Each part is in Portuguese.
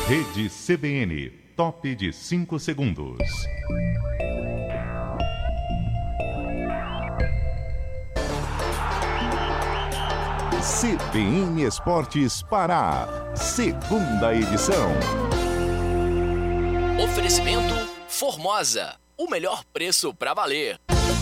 Rede CBN, top de 5 segundos. CBN Esportes Pará, segunda edição. Oferecimento Formosa, o melhor preço para valer.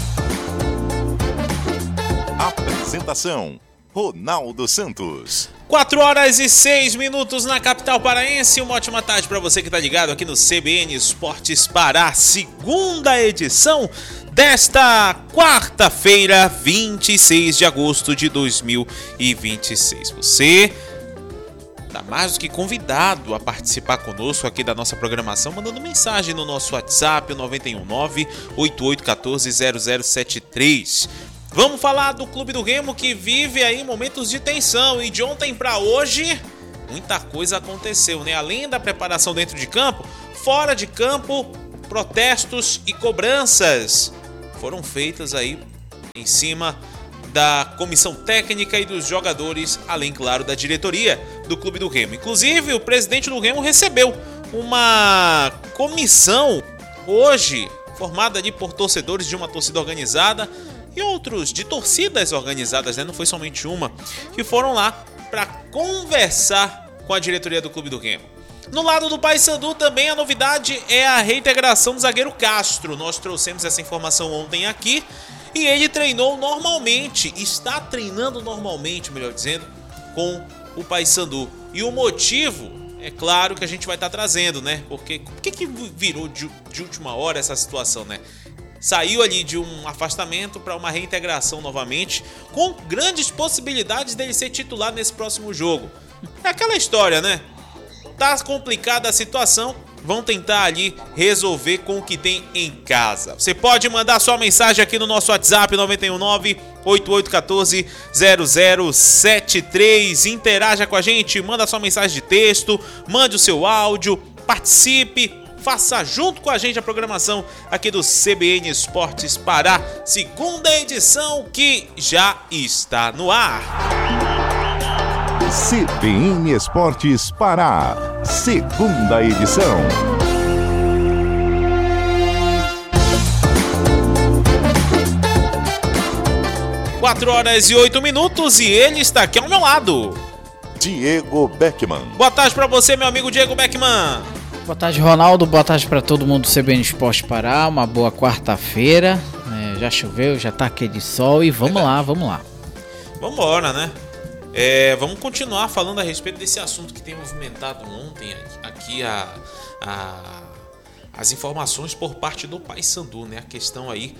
Apresentação, Ronaldo Santos. 4h06 na capital paraense. Uma ótima tarde para você que está ligado aqui no CBN Esportes Pará, segunda edição desta quarta-feira, 26 de agosto de 2026. Você está mais do que convidado a participar conosco aqui da nossa programação, mandando mensagem no nosso WhatsApp, 919-8814-0073. Vamos falar do Clube do Remo, que vive aí momentos de tensão, e de ontem para hoje muita coisa aconteceu, né? Além da preparação dentro de campo, fora de campo, protestos e cobranças foram feitas aí em cima da comissão técnica e dos jogadores, além, claro, da diretoria do Clube do Remo. Inclusive, o presidente do Remo recebeu uma comissão hoje, formada ali por torcedores de uma torcida organizada e outros de torcidas organizadas, né? Não foi somente uma, que foram lá para conversar com a diretoria do Clube do Remo. No lado do Paysandu também a novidade é a reintegração do zagueiro Castro. Nós trouxemos essa informação ontem aqui e ele treinou normalmente, está treinando normalmente, melhor dizendo, com o Paysandu. E o motivo, é claro que a gente vai estar trazendo, né? Porque por que virou de última hora essa situação, né? Saiu ali de um afastamento para uma reintegração novamente, com grandes possibilidades dele ser titular nesse próximo jogo. É aquela história, né? Tá complicada a situação, vão tentar ali resolver com o que tem em casa. Você pode mandar sua mensagem aqui no nosso WhatsApp, 919-8814-0073. Interaja com a gente, manda sua mensagem de texto, mande o seu áudio, participe. Faça junto com a gente a programação aqui do CBN Esportes Pará, segunda edição que já está no ar. CBN Esportes Pará, segunda edição. Quatro horas e 8 minutos e ele está aqui ao meu lado. Diego Beckman. Boa tarde para você, meu amigo Diego Beckman. Boa tarde, Ronaldo. Boa tarde para todo mundo do CBN Esporte Pará. Uma boa quarta-feira. Já choveu, já tá aquele sol e vamos lá. Vamos embora, né? Vamos continuar falando a respeito desse assunto que tem movimentado ontem aqui as informações por parte do Paysandu, né? A questão aí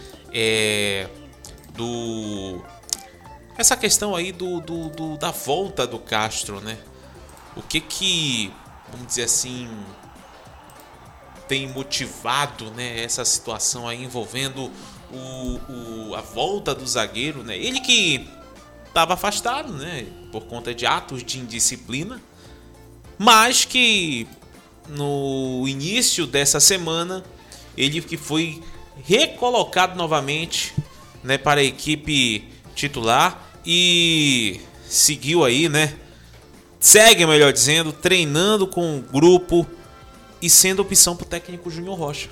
essa questão aí da volta do Castro, né? O que vamos dizer assim, tem motivado, né, essa situação aí envolvendo a volta do zagueiro, né? Ele que estava afastado, né, por conta de atos de indisciplina, mas que no início dessa semana ele que foi recolocado novamente, né, para a equipe titular e seguiu aí, né? Segue, melhor dizendo, treinando com o grupo e sendo opção para o técnico Júnior Rocha.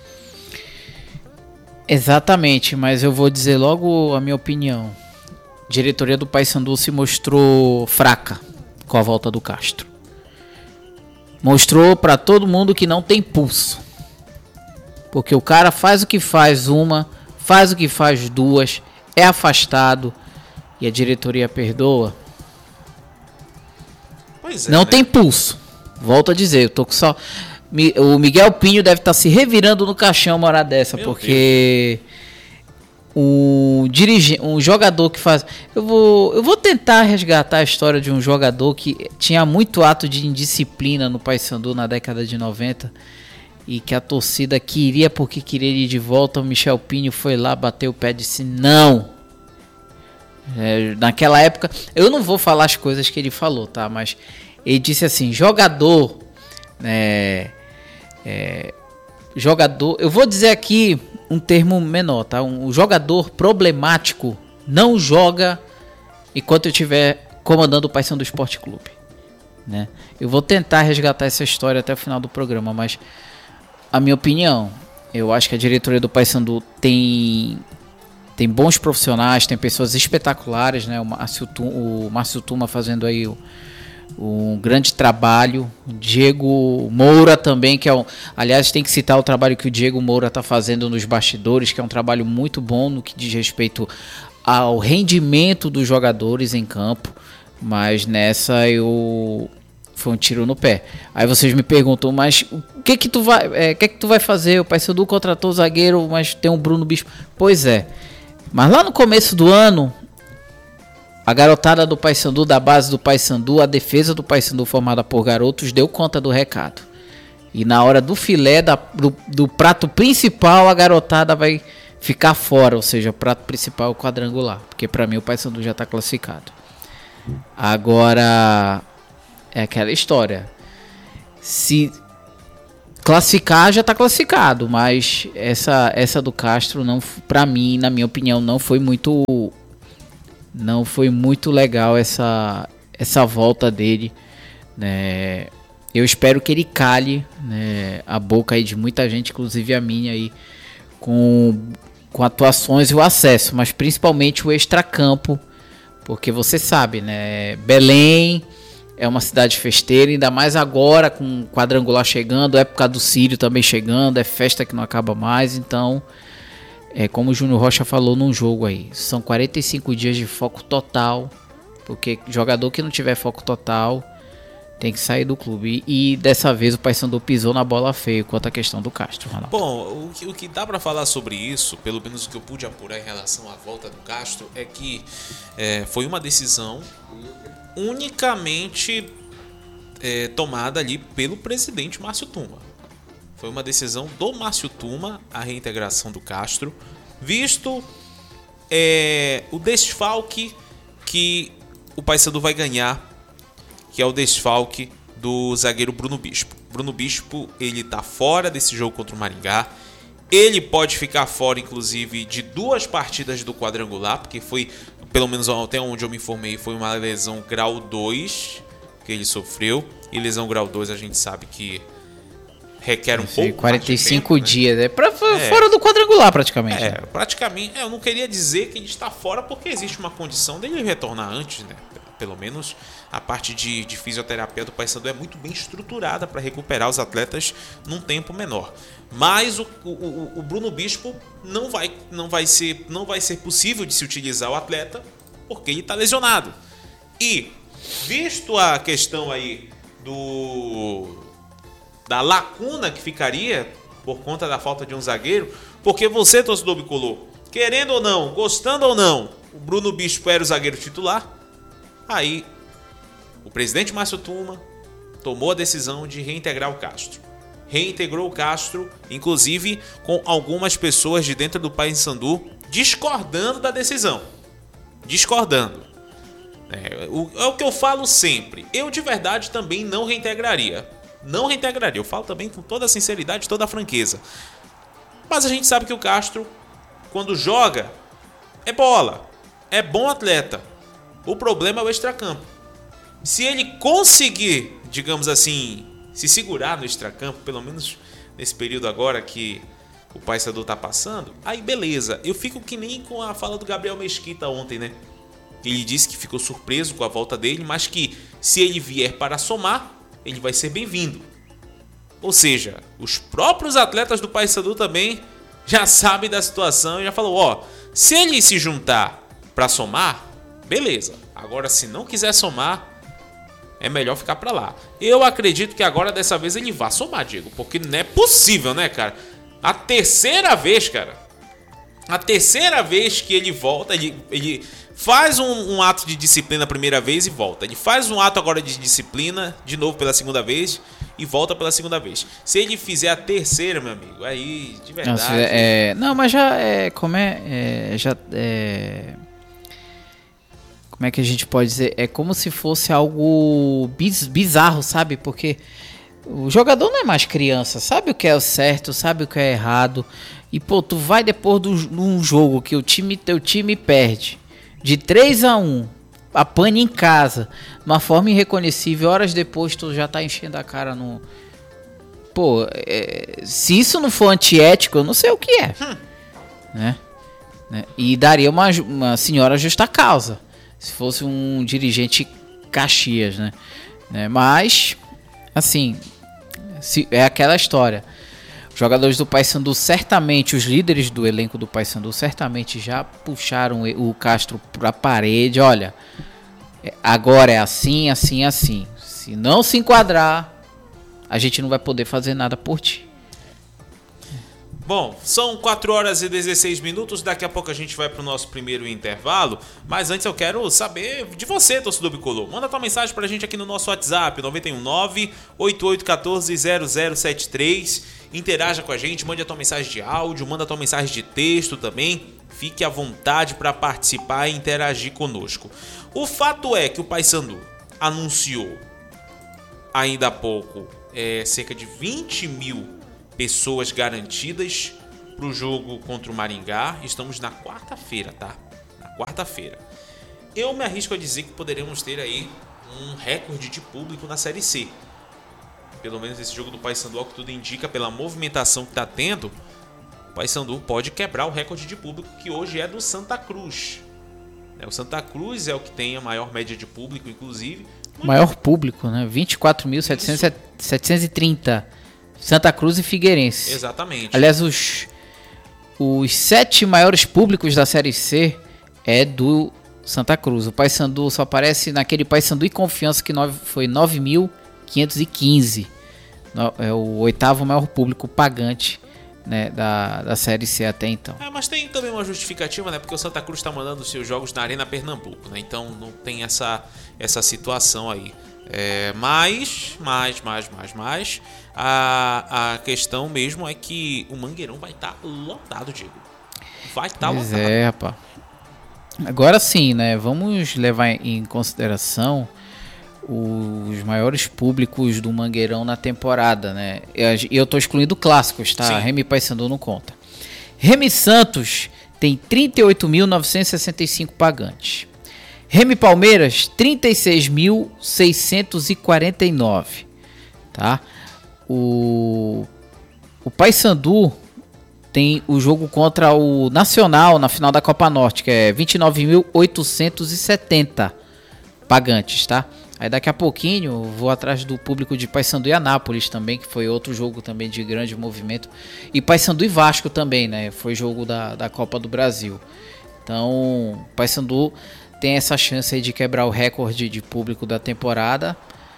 Exatamente, mas eu vou dizer logo a minha opinião. A diretoria do Paysandu se mostrou fraca com a volta do Castro. Mostrou para todo mundo que não tem pulso. Porque o cara faz o que faz uma, faz o que faz duas, é afastado e a diretoria perdoa. Pois é, não, né? Tem pulso. Volto a dizer, eu tô com só... O Miguel Pinho deve estar se revirando no caixão uma hora dessa, porque um jogador que faz... Eu vou tentar resgatar a história de um jogador que tinha muito ato de indisciplina no Paysandu na década de 90 e que a torcida queria porque queria ir de volta. O Michel Pinho foi lá, bateu o pé e disse não. Naquela época, eu não vou falar as coisas que ele falou, tá? Mas ele disse assim, jogador, eu vou dizer aqui um termo menor, tá? Um jogador problemático não joga enquanto eu estiver comandando o Paysandu Esporte Clube. né? Eu vou tentar resgatar essa história até o final do programa, mas a minha opinião, eu acho que a diretoria do Paysandu tem bons profissionais, tem pessoas espetaculares, né? O Márcio Tuma fazendo aí um grande trabalho, o Diego Moura também, que aliás, tem que citar o trabalho que o Diego Moura está fazendo nos bastidores, que é um trabalho muito bom no que diz respeito ao rendimento dos jogadores em campo, mas nessa foi um tiro no pé. Aí vocês me perguntam, mas o que que tu vai fazer? O Paysandu contratou o zagueiro, mas tem um Bruno Bispo. Pois é, mas lá no começo do ano, a garotada do Paysandu, da base do Paysandu, a defesa do Paysandu formada por garotos, deu conta do recado. E na hora do filé, do prato principal, a garotada vai ficar fora. Ou seja, o prato principal é o quadrangular. Porque para mim o Paysandu já está classificado. Agora, é aquela história. Se classificar, já está classificado. Mas essa do Castro, para mim, na minha opinião, não foi muito legal essa volta dele, né? Eu espero que ele cale, né, a boca aí de muita gente, inclusive a minha aí, com atuações e o acesso, mas principalmente o extracampo, porque você sabe, né, Belém é uma cidade festeira, ainda mais agora com o quadrangular chegando, época do Círio também chegando, é festa que não acaba mais, então... como o Júnior Rocha falou num jogo aí, são 45 dias de foco total, porque jogador que não tiver foco total tem que sair do clube. E dessa vez o Paysandu pisou na bola feia quanto à questão do Castro, Ronaldo. Bom, o que dá para falar sobre isso, pelo menos o que eu pude apurar em relação à volta do Castro, é que foi uma decisão unicamente tomada ali pelo presidente Márcio Tuma. Foi uma decisão do Márcio Tuma, a reintegração do Castro, visto o desfalque que o Paysandu vai ganhar, que é o desfalque do zagueiro Bruno Bispo. Bruno Bispo, ele tá fora desse jogo contra o Maringá. Ele pode ficar fora, inclusive, de 2 partidas do quadrangular, porque foi, pelo menos até onde eu me informei, foi uma lesão grau 2 que ele sofreu. E lesão grau 2 a gente sabe que requer um pouco 45 mais de tempo, dias, né? Fora do quadrangular praticamente. Praticamente, eu não queria dizer que ele está fora, porque existe uma condição dele retornar antes, né? Pelo menos a parte de fisioterapia do Paysandu é muito bem estruturada para recuperar os atletas num tempo menor. Mas o Bruno Bispo não vai ser possível de se utilizar o atleta porque ele está lesionado. E visto a questão aí da lacuna que ficaria por conta da falta de um zagueiro, porque você, torcedor bicolor, querendo ou não, gostando ou não, o Bruno Bispo era o zagueiro titular. Aí o presidente Márcio Tuma tomou a decisão de reintegrar o Castro. Reintegrou o Castro, inclusive com algumas pessoas de dentro do Paysandu discordando da decisão. Discordando. É o que eu falo sempre. Eu de verdade também não reintegraria. Não reintegraria. Eu falo também com toda a sinceridade, toda a franqueza. Mas a gente sabe que o Castro, quando joga, é bola. É bom atleta. O problema é o extracampo. Se ele conseguir, digamos assim, se segurar no extracampo, pelo menos nesse período agora que o Paysandu tá passando, aí beleza. Eu fico que nem com a fala do Gabriel Mesquita ontem, né? Ele disse que ficou surpreso com a volta dele, mas que se ele vier para somar, ele vai ser bem-vindo. Ou seja, os próprios atletas do Paysandu também já sabem da situação e já falou, se ele se juntar para somar, beleza. Agora, se não quiser somar, é melhor ficar para lá. Eu acredito que agora, dessa vez, ele vai somar, Diego. Porque não é possível, né, cara? A terceira vez, cara. A terceira vez que ele volta, ele faz um ato de disciplina a primeira vez e volta. Ele faz um ato agora de disciplina, de novo pela segunda vez, e volta pela segunda vez. Se ele fizer a terceira, meu amigo, aí, de verdade... Nossa, não, mas já como é que a gente pode dizer? É como se fosse algo bizarro, sabe? Porque o jogador não é mais criança, sabe o que é o certo, sabe o que é errado. E, pô, tu vai depois de um jogo que teu time perde de 3-1. apanha em casa, de uma forma irreconhecível, horas depois tu já tá enchendo a cara no... Pô, se isso não for antiético, eu não sei o que é. Né? E daria uma senhora justa causa, se fosse um dirigente Caxias, né? Mas, assim, é aquela história. Os jogadores do Paysandu, certamente, os líderes do elenco do Paysandu, certamente já puxaram o Castro para a parede. Olha, agora é assim, assim, assim. Se não se enquadrar, a gente não vai poder fazer nada por ti. Bom, são 4 horas e 16 minutos, daqui a pouco a gente vai para o nosso primeiro intervalo, mas antes eu quero saber de você, torcedor bicolor. Manda tua mensagem para a gente aqui no nosso WhatsApp, 919-8814-0073, interaja com a gente, mande a tua mensagem de áudio, manda a tua mensagem de texto também, fique à vontade para participar e interagir conosco. O fato é que o Paysandu anunciou ainda há pouco cerca de 20 mil pessoas garantidas para o jogo contra o Maringá. Estamos na quarta-feira, tá? Na quarta-feira. Eu me arrisco a dizer que poderemos ter aí um recorde de público na Série C. Pelo menos esse jogo do Paysandu, ao que tudo indica, pela movimentação que está tendo, o Paysandu pode quebrar o recorde de público que hoje é do Santa Cruz. O Santa Cruz é o que tem a maior média de público, inclusive. Maior público, né? 24.730. Santa Cruz e Figueirense. Exatamente. Aliás, os 7 maiores públicos da Série C é do Santa Cruz. O Paysandu só aparece naquele Paysandu e Confiança que foi 9.515. É o 8º maior público pagante, né, da Série C até então. Mas tem também uma justificativa, né? Porque o Santa Cruz está mandando os seus jogos na Arena Pernambuco, né? Então não tem essa situação aí. Mas a questão mesmo é que o Mangueirão vai estar lotado, Diego. Vai estar lotado. Pois é, rapaz. Agora sim, né? Vamos levar em consideração os maiores públicos do Mangueirão na temporada, né? Eu tô excluindo clássicos, tá? Sim. Remy e Paysandu não conta. Remy Santos tem 38.965 pagantes. Remy Palmeiras, 36.649, tá? O Paysandu tem o jogo contra o Nacional na final da Copa Norte, que é 29.870 pagantes, tá? Aí daqui a pouquinho eu vou atrás do público de Paysandu e Anápolis também, que foi outro jogo também de grande movimento. E Paysandu e Vasco também, né? Foi jogo da Copa do Brasil. Então, Paysandu tem essa chance aí de quebrar o recorde de público da temporada,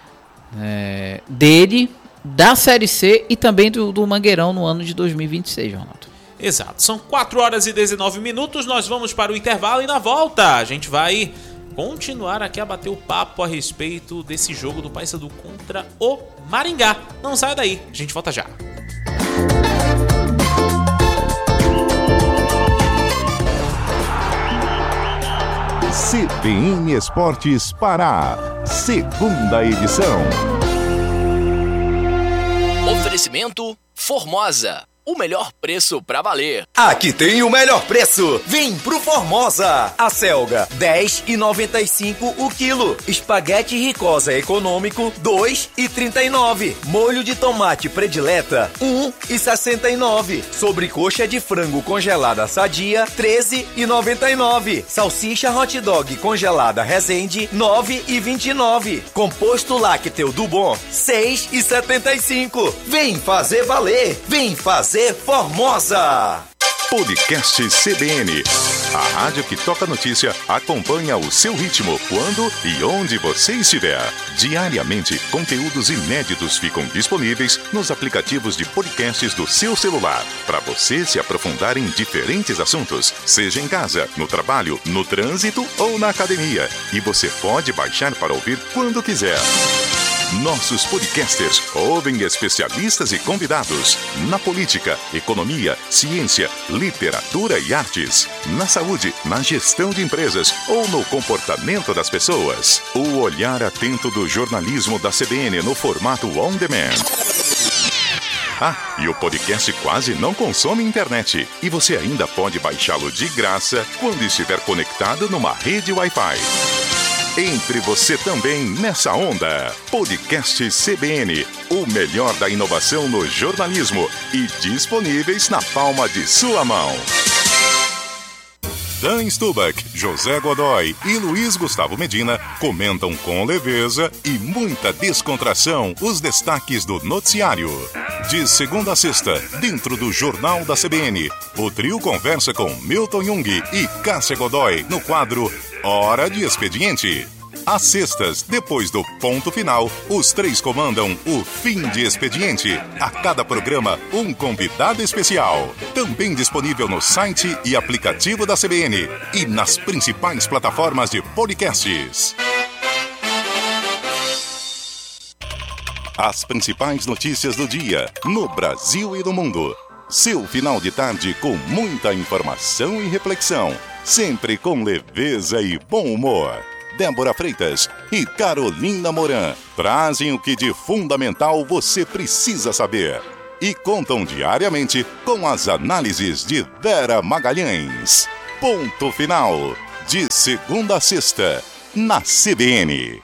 dele, da Série C e também do Mangueirão no ano de 2026, Ronaldo. Exato, são 4 horas e 19 minutos, nós vamos para o intervalo e na volta a gente vai continuar aqui a bater o papo a respeito desse jogo do Paysandu contra o Maringá. Não saia daí, a gente volta já. CBN Esportes Pará, segunda edição. Oferecimento Formosa, o melhor preço pra valer. Aqui tem o melhor preço. Vem pro Formosa. A selga, R$10,95 o quilo. Espaguete Ricosa econômico, R$2,39. Molho de tomate predileta, R$1,69. Sobrecoxa de frango congelada sadia, R$13,99. Salsicha hot dog congelada Resende, R$9,29. Composto lácteo do Bom, R$6,75. Vem fazer valer. Vem fazer Formosa. Podcast CBN. A rádio que toca notícia acompanha o seu ritmo quando e onde você estiver. Diariamente, conteúdos inéditos ficam disponíveis nos aplicativos de podcasts do seu celular, para você se aprofundar em diferentes assuntos, seja em casa, no trabalho, no trânsito ou na academia. E você pode baixar para ouvir quando quiser. Nossos podcasters ouvem especialistas e convidados na política, economia, ciência, literatura e artes, na saúde, na gestão de empresas ou no comportamento das pessoas. O olhar atento do jornalismo da CBN no formato on demand. E o podcast quase não consome internet. E você ainda pode baixá-lo de graça quando estiver conectado numa rede Wi-Fi. Entre você também nessa onda. Podcast CBN, o melhor da inovação no jornalismo e disponíveis na palma de sua mão. Dan Stubach, José Godoy e Luiz Gustavo Medina comentam com leveza e muita descontração os destaques do noticiário. De segunda a sexta, dentro do Jornal da CBN, o trio conversa com Milton Jung e Cássia Godoy no quadro Hora de Expediente. Às sextas, depois do ponto final, os três comandam o Fim de Expediente. A cada programa, um convidado especial. Também disponível no site e aplicativo da CBN e nas principais plataformas de podcasts. As principais notícias do dia, no Brasil e no mundo. Seu final de tarde com muita informação e reflexão. Sempre com leveza e bom humor. Débora Freitas e Carolina Moran trazem o que de fundamental você precisa saber e contam diariamente com as análises de Vera Magalhães. Ponto final, de segunda a sexta, na CBN.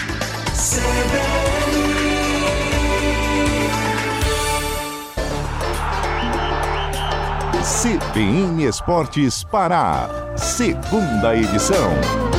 CBN Esportes Pará, segunda edição.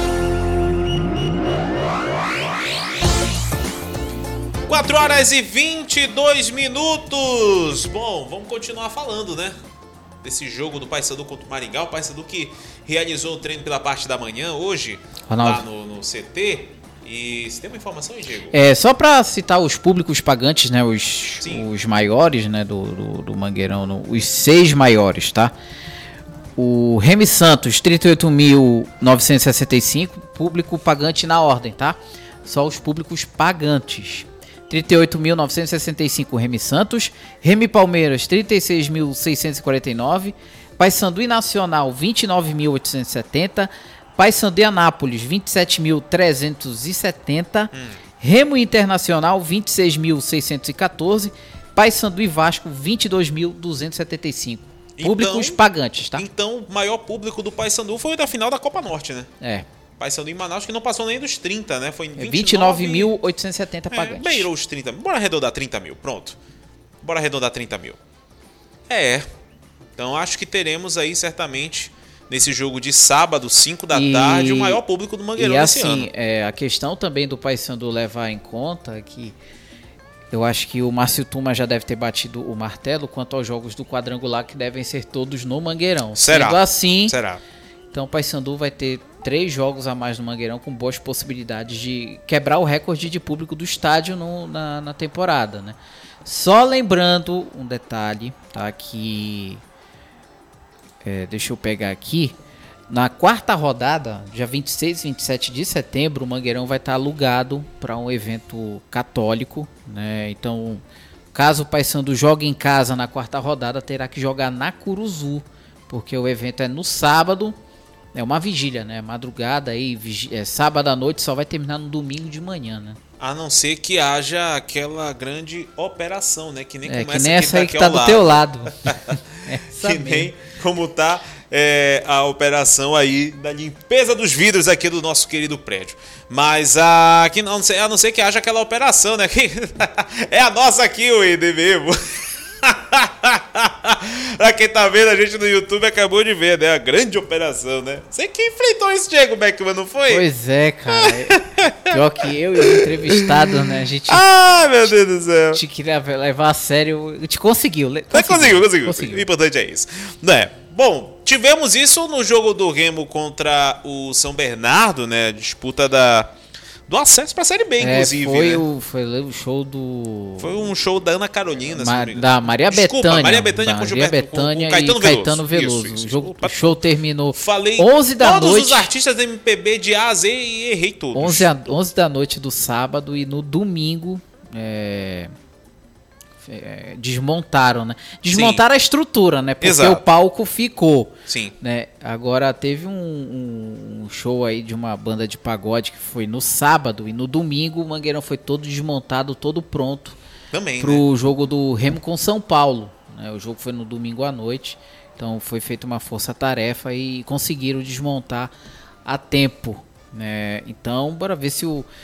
4h22. Bom, vamos continuar falando, né? Desse jogo do Paysandu contra o Maringá. O Paysandu que realizou o treino pela parte da manhã hoje, lá no CT. E você tem uma informação aí, Diego? Só para citar os públicos pagantes, né? Os maiores, né? Do Mangueirão, os 6 maiores, tá? O Remy Santos, 38.965, público pagante na ordem, tá? Só os públicos pagantes. 38.965 Remy Santos, Remy Palmeiras 36.649, Paysandu e Nacional 29.870, Paysandu e Anápolis 27.370, Remo Internacional 26.614, Paysandu e Vasco 22.275. Públicos pagantes, tá? Então, o maior público do Paysandu foi o da final da Copa Norte, né? Paysandu em Manaus, que não passou nem dos 30, né? Foi 29.870 pagantes. Beirou os 30 mil. Bora arredondar 30 mil, pronto. Bora arredondar 30 mil. Então acho que teremos aí, certamente, nesse jogo de sábado, 5 da tarde, o maior público do Mangueirão desse ano. E assim, a questão também do Paysandu levar em conta é que eu acho que o Márcio Tuma já deve ter batido o martelo quanto aos jogos do quadrangular, que devem ser todos no Mangueirão. Será? Sendo assim, será? Então o Paysandu vai ter 3 jogos a mais no Mangueirão, com boas possibilidades de quebrar o recorde de público do estádio na temporada, né? Só lembrando um detalhe, tá? Que deixa eu pegar aqui. Na quarta rodada, dia 26 e 27 de setembro, o Mangueirão vai estar alugado para um evento católico, né? Então, caso o Paysandu jogue em casa na quarta rodada, terá que jogar na Curuzu, porque o evento é no sábado. É uma vigília, né? Madrugada aí, sábado à noite, só vai terminar no domingo de manhã, né? A não ser que haja aquela grande operação, né? Que nem começa que nem essa aí que tá do teu lado. Que nem como tá a operação aí da limpeza dos vidros aqui do nosso querido prédio. Mas a não ser que haja aquela operação, né? É a nossa aqui, o ED mesmo. Pra quem tá vendo a gente no YouTube, acabou de ver, né? A grande operação, né? Você que enfrentou esse Diego Beckman, não foi? Pois é, cara. Pior que eu e o entrevistado, né? A gente... meu Deus do céu. A gente queria levar a sério. A gente conseguiu. Conseguiu. O importante é isso. Né? Bom, tivemos isso no jogo do Remo contra o São Bernardo, né? Disputa do acesso pra Série B, inclusive. Foi o show do... Foi um show da Ana Carolina. Da Maria Bethânia. Maria Bethânia com Caetano Veloso. O show terminou 11 da noite. Todos os artistas da MPB de A a Z e errei todos. 11 da noite do sábado e no domingo... desmontaram, né? Desmontaram a estrutura, né? Porque o palco ficou. Sim. Né? Agora teve um show aí de uma banda de pagode que foi no sábado e no domingo o Mangueirão foi todo desmontado, todo pronto. Também, pro jogo do Remo com São Paulo. Né? O jogo foi no domingo à noite. Então foi feita uma força-tarefa e conseguiram desmontar a tempo Então, bora ver se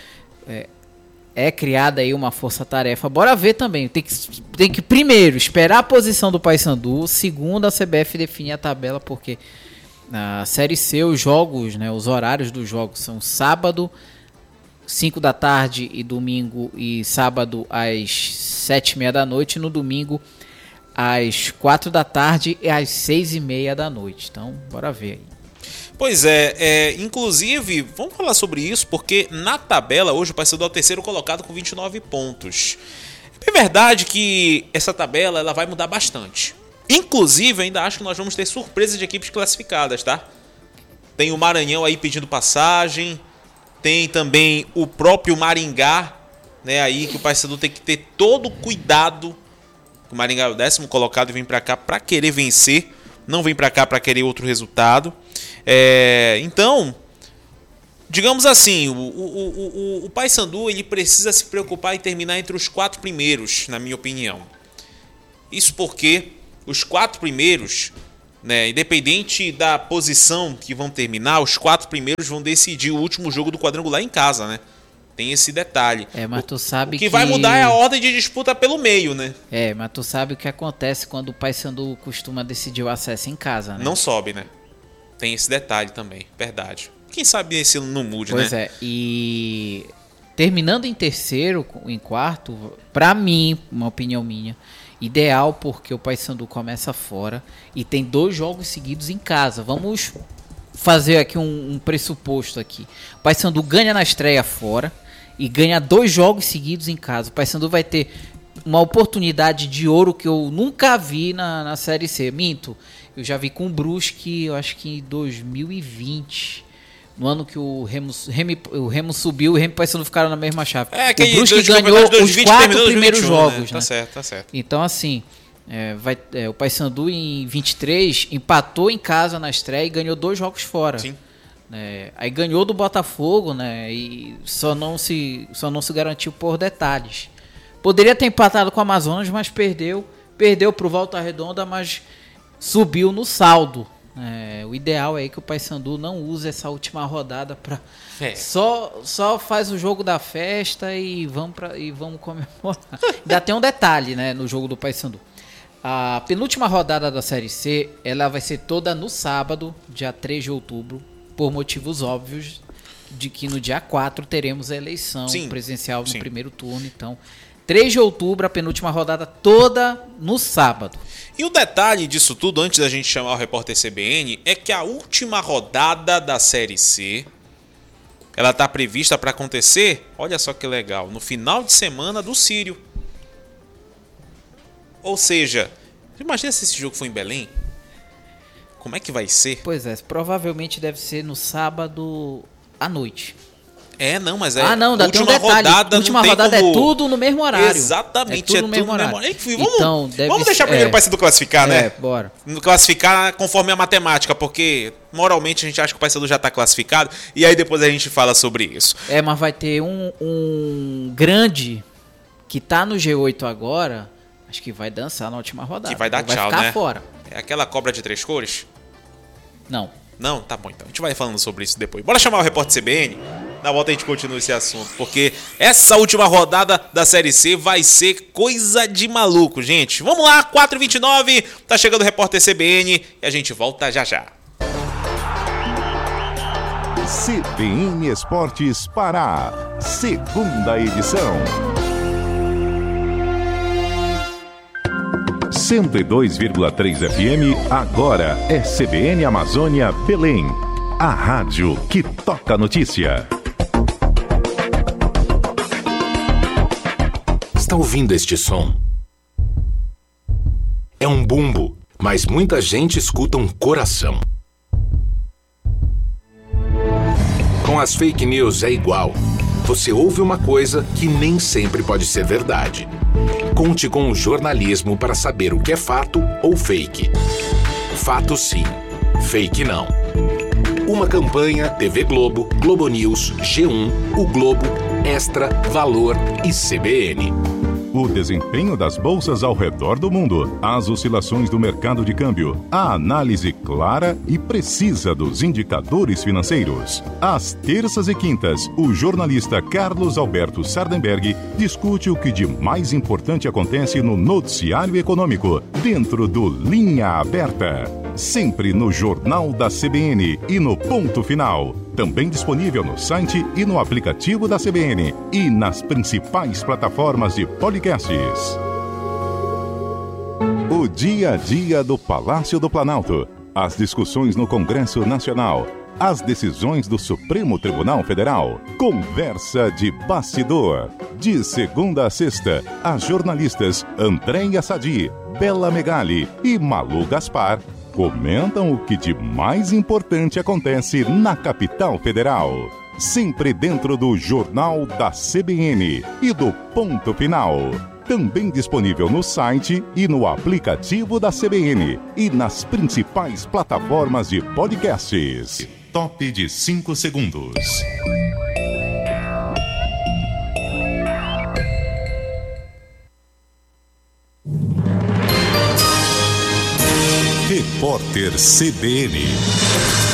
é criada aí uma força-tarefa. Bora ver também. Tem que primeiro esperar a posição do Paysandu. Segundo, a CBF definir a tabela, porque na Série C os jogos, os horários dos jogos são sábado, 5 da tarde e domingo, e sábado às 7h30 da noite, no domingo às 4 da tarde e às 6h30 da noite. Então, bora ver aí. Pois inclusive, vamos falar sobre isso, porque na tabela hoje o Paysandu é o terceiro colocado com 29 pontos. É verdade que essa tabela ela vai mudar bastante. Inclusive, ainda acho que nós vamos ter surpresa de equipes classificadas, tá? Tem o Maranhão aí pedindo passagem, tem também o próprio Maringá, aí que o Paysandu tem que ter todo cuidado. O Maringá é o 10º colocado e vem pra cá pra querer vencer, não vem pra cá pra querer outro resultado. Então, digamos assim, o Paysandu ele precisa se preocupar em terminar entre os 4 primeiros, na minha opinião. Isso porque os 4 primeiros, independente da posição que vão terminar, os 4 primeiros vão decidir o último jogo do quadrangular em casa, né? Tem esse detalhe. Mas tu sabe o que vai mudar é a ordem de disputa pelo meio, né? Mas tu sabe o que acontece quando o Paysandu costuma decidir o acesso em casa, né? Não sobe, né? Tem esse detalhe também, verdade. Quem sabe esse não mude, né? Pois e terminando em terceiro, em quarto, pra mim, uma opinião minha, ideal, porque o Paysandu começa fora e tem 2 jogos seguidos em casa. Vamos fazer aqui um pressuposto aqui. O Paysandu ganha na estreia fora e ganha 2 jogos seguidos em casa. O Paysandu vai ter uma oportunidade de ouro que eu nunca vi na Série C. Minto, eu já vi com o Brusque, eu acho que em 2020, no ano que o Remo subiu, o Remo e o Paysandu ficaram na mesma chave. O Brusque ganhou os 4 primeiros jogos, né? Tá certo. Então, assim, o Paysandu em 23 empatou em casa na estreia e ganhou 2 jogos fora. Sim. Aí ganhou do Botafogo, e só não se garantiu por detalhes. Poderia ter empatado com o Amazonas, mas perdeu pro Volta Redonda, mas subiu no saldo. O ideal é que o Paysandu não use essa última rodada para só faz o jogo da festa e vamos comemorar. Ainda tem um detalhe, no jogo do Paysandu. A penúltima rodada da Série C, ela vai ser toda no sábado, dia 3 de outubro, por motivos óbvios de que no dia 4 teremos a eleição presidencial no primeiro turno. Então, 3 de outubro, a penúltima rodada toda no sábado. E o detalhe disso tudo, antes da gente chamar o repórter CBN, é que a última rodada da Série C, ela está prevista para acontecer, olha só que legal, no final de semana do Sírio. Ou seja, imagina se esse jogo for em Belém? Como é que vai ser? Pois provavelmente deve ser no sábado à noite. Mas ainda tem um detalhe. A última rodada é tudo no mesmo horário. Exatamente, tudo no mesmo horário. Enfim, vamos deixar primeiro o Paysandu classificar, né? Bora. Classificar conforme a matemática, porque moralmente a gente acha que o Paysandu já está classificado, e aí depois a gente fala sobre isso. Mas vai ter um grande que tá no G8 agora, acho que vai dançar na última rodada. Que vai dar tchau, vai ficar fora. É aquela cobra de 3 cores? Não, tá bom então. A gente vai falando sobre isso depois. Bora chamar o repórter CBN. Na volta a gente continua esse assunto, porque essa última rodada da Série C vai ser coisa de maluco, gente. Vamos lá, 4h29, tá chegando o repórter CBN e a gente volta já já. CBN Esportes Pará, segunda edição. 102,3 FM, agora é CBN Amazônia Belém. A rádio que toca notícia. Está ouvindo este som? É um bumbo, mas muita gente escuta um coração. Com as fake news é igual. Você ouve uma coisa que nem sempre pode ser verdade. Conte com o jornalismo para saber o que é fato ou fake. Fato sim, fake não. Uma campanha TV Globo, Globo News, G1, O Globo, Extra, Valor e CBN. o desempenho das bolsas ao redor do mundo, as oscilações do mercado de câmbio, a análise clara e precisa dos indicadores financeiros. Às terças e quintas, o jornalista Carlos Alberto Sardenberg discute o que de mais importante acontece no noticiário econômico, dentro do Linha Aberta. Sempre no Jornal da CBN e no Ponto Final. Também disponível no site e no aplicativo da CBN e nas principais plataformas de podcasts. O dia a dia do Palácio do Planalto. As discussões no Congresso Nacional. As decisões do Supremo Tribunal Federal. Conversa de bastidor. De segunda a sexta, as jornalistas Andréia Sadi, Bela Megali e Malu Gaspar comentam o que de mais importante acontece na capital federal. Sempre dentro do Jornal da CBN e do Ponto Final. Também disponível no site e no aplicativo da CBN e nas principais plataformas de podcasts. Top de 5 segundos. Repórter CBN.